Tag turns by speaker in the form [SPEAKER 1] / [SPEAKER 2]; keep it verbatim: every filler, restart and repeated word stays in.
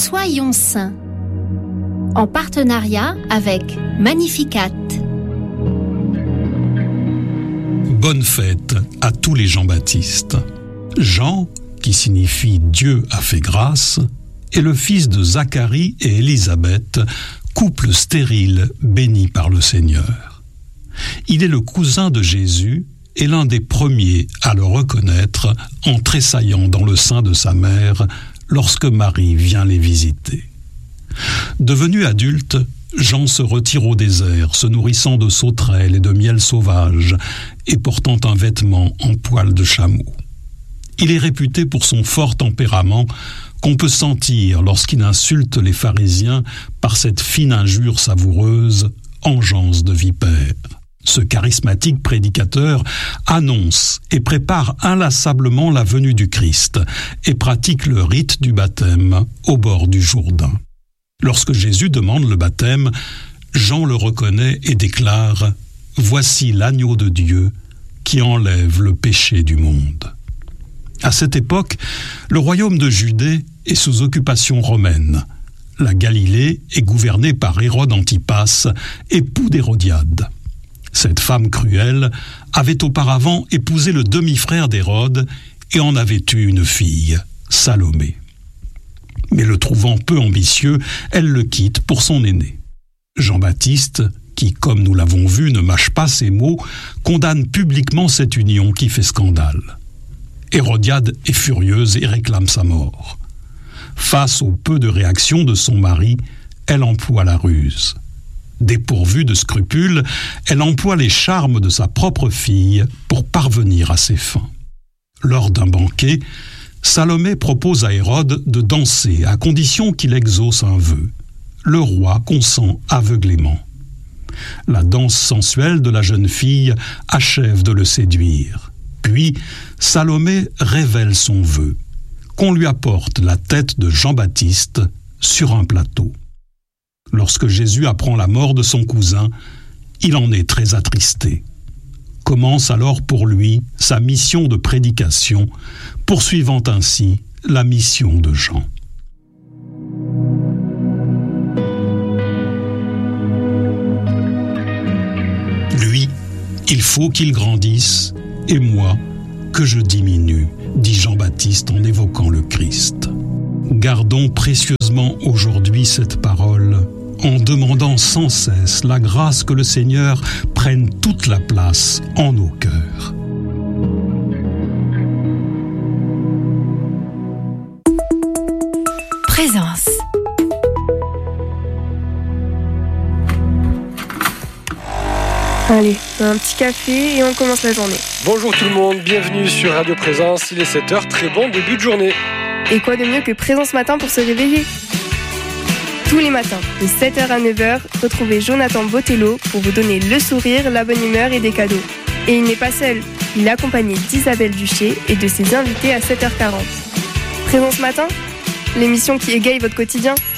[SPEAKER 1] Soyons saints, en partenariat avec Magnificat.
[SPEAKER 2] Bonne fête à tous les Jean-Baptiste. Jean, qui signifie Dieu a fait grâce, est le fils de Zacharie et Élisabeth, couple stérile béni par le Seigneur. Il est le cousin de Jésus et l'un des premiers à le reconnaître en tressaillant dans le sein de sa mère lorsque Marie vient les visiter. Devenu adulte, Jean se retire au désert, se nourrissant de sauterelles et de miel sauvage et portant un vêtement en poil de chameau. Il est réputé pour son fort tempérament qu'on peut sentir lorsqu'il insulte les pharisiens par cette fine injure savoureuse, engeance de vipère. Ce charismatique prédicateur annonce et prépare inlassablement la venue du Christ et pratique le rite du baptême au bord du Jourdain. Lorsque Jésus demande le baptême, Jean le reconnaît et déclare « Voici l'agneau de Dieu qui enlève le péché du monde ». À cette époque, le royaume de Judée est sous occupation romaine. La Galilée est gouvernée par Hérode Antipas, époux d'Hérodiade. Cette femme cruelle avait auparavant épousé le demi-frère d'Hérode et en avait eu une fille, Salomé. Mais le trouvant peu ambitieux, elle le quitte pour son aîné. Jean-Baptiste, qui, comme nous l'avons vu, ne mâche pas ses mots, condamne publiquement cette union qui fait scandale. Hérodiade est furieuse et réclame sa mort. Face au peu de réaction de son mari, elle emploie la ruse. Dépourvue de scrupules, elle emploie les charmes de sa propre fille pour parvenir à ses fins. Lors d'un banquet, Salomé propose à Hérode de danser à condition qu'il exauce un vœu. Le roi consent aveuglément. La danse sensuelle de la jeune fille achève de le séduire. Puis, Salomé révèle son vœu, qu'on lui apporte la tête de Jean-Baptiste sur un plateau. Lorsque Jésus apprend la mort de son cousin, il en est très attristé. Commence alors pour lui sa mission de prédication, poursuivant ainsi la mission de Jean. Lui, il faut qu'il grandisse, et moi, que je diminue, dit Jean-Baptiste en évoquant le Christ. Gardons précieusement aujourd'hui cette parole, en demandant sans cesse la grâce que le Seigneur prenne toute la place en nos cœurs.
[SPEAKER 1] Présence.
[SPEAKER 3] Allez, un petit café et on commence la journée.
[SPEAKER 4] Bonjour tout le monde, bienvenue sur Radio Présence, il est sept heures, très bon début de journée.
[SPEAKER 3] Et quoi de mieux que Présence Matin pour se réveiller ? Tous les matins, de sept heures à neuf heures, retrouvez Jonathan Botello pour vous donner le sourire, la bonne humeur et des cadeaux. Et il n'est pas seul, il est accompagné d'Isabelle Duché et de ses invités à sept heures quarante. Présence Matin, l'émission qui égaye votre quotidien.